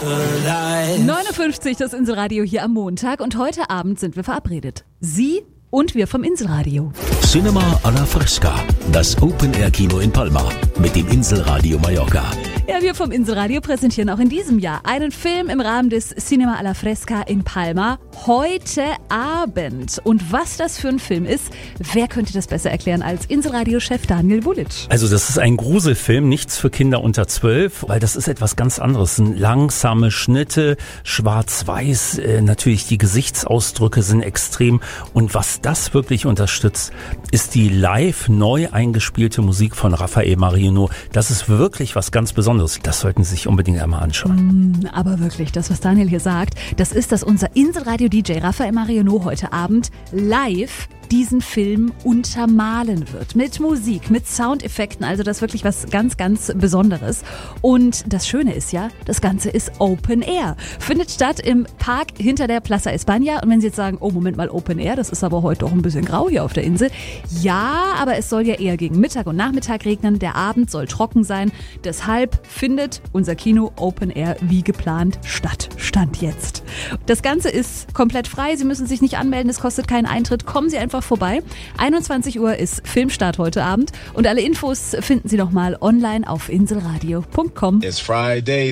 59, das Inselradio hier am Montag und heute Abend sind wir verabredet. Sie und wir vom Inselradio. Cinema alla Fresca, das Open-Air-Kino in Palma mit dem Inselradio Mallorca. Ja, wir vom Inselradio präsentieren auch in diesem Jahr einen Film im Rahmen des Cinema alla Fresca in Palma heute Abend. Und was das für ein Film ist, wer könnte das besser erklären als Inselradio-Chef Daniel Vulic? Also das ist ein Gruselfilm, nichts für Kinder unter 12, weil das ist etwas ganz anderes. Es sind langsame Schnitte, schwarz-weiß, natürlich die Gesichtsausdrücke sind extrem. Und was das wirklich unterstützt, ist die live neu eingespielte Musik von Rafael Mariano. Das ist wirklich was ganz Besonderes. Das sollten Sie sich unbedingt einmal anschauen. Aber wirklich, das, was Daniel hier sagt, das ist, dass unser Inselradio-DJ Rafael Mariano heute Abend live diesen Film untermalen wird. Mit Musik, mit Soundeffekten, also das ist wirklich was ganz, ganz Besonderes. Und das Schöne ist ja, das Ganze ist Open Air. Findet statt im Park hinter der Plaza España. Und wenn Sie jetzt sagen, oh Moment mal, Open Air, das ist aber heute doch ein bisschen grau hier auf der Insel. Ja, aber es soll ja eher gegen Mittag und Nachmittag regnen. Der Abend soll trocken sein. Deshalb findet unser Kino Open Air wie geplant statt. Stand jetzt. Das Ganze ist komplett frei. Sie müssen sich nicht anmelden. Es kostet keinen Eintritt. Kommen Sie einfach vorbei. 21 Uhr ist Filmstart heute Abend und alle Infos finden Sie nochmal online auf inselradio.com. It's Friday.